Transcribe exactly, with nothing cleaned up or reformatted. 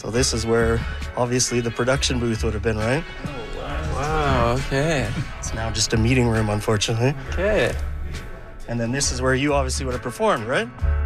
So this is where, obviously, the production booth would have been, right? Oh, wow. Wow, okay. It's now just a meeting room, unfortunately. Okay. And then this is where you obviously would have performed, right?